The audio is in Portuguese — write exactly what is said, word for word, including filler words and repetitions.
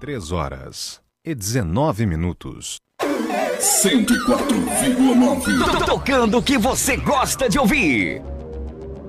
Três horas e dezenove minutos. cento e quatro vírgula nove. Tocando o que você gosta de ouvir.